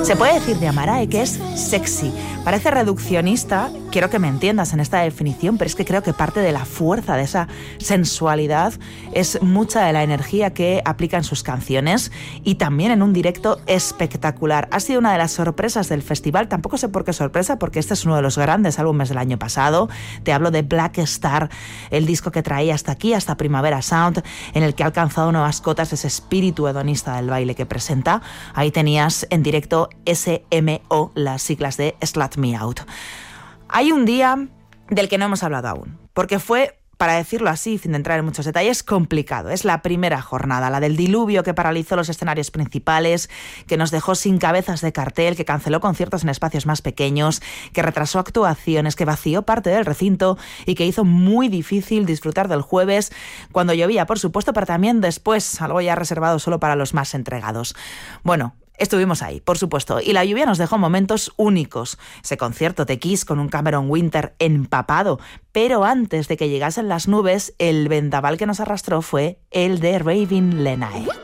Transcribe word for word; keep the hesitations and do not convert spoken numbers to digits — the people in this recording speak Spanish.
Se puede decir de Amarae que es sexy. Parece reduccionista, quiero que me entiendas en esta definición, pero es que creo que parte de la fuerza de esa sensualidad es mucha de la energía que aplica en sus canciones y también en un directo espectacular. Ha sido una de las sorpresas del festival, tampoco sé por qué sorpresa, porque este es uno de los grandes álbumes del año pasado. Te hablo de Black Star, el disco que traía hasta aquí, hasta Primavera Sound, en el que ha alcanzado nuevas cotas ese espíritu hedonista del baile que presenta. Ahí tenías en directo S M O, las siglas de Slut Me Out. Hay un día del que no hemos hablado aún, porque fue, para decirlo así, sin entrar en muchos detalles, complicado. Es la primera jornada, la del diluvio que paralizó los escenarios principales, que nos dejó sin cabezas de cartel, que canceló conciertos en espacios más pequeños, que retrasó actuaciones, que vació parte del recinto y que hizo muy difícil disfrutar del jueves, cuando llovía, por supuesto, pero también después, algo ya reservado solo para los más entregados. Bueno, estuvimos ahí, por supuesto, y la lluvia nos dejó momentos únicos. Ese concierto de Kiss con un Cameron Winter empapado, pero antes de que llegasen las nubes, el vendaval que nos arrastró fue el de Raving Lenae.